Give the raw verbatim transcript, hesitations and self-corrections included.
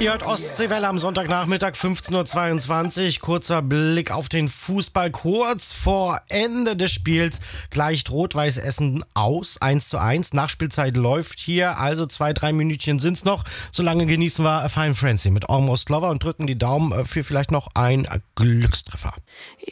Ihr hört Ostseewelle am Sonntagnachmittag fünfzehn Uhr zweiundzwanzig. Kurzer Blick auf den Fußball. Kurz vor Ende des Spiels gleicht Rot-Weiß Essen aus. eins zu eins. Nachspielzeit läuft hier. Also zwei, drei Minütchen sind's noch. Solange genießen wir Fine Frenzy mit Almost Lover und drücken die Daumen für vielleicht noch ein Glückstreffer.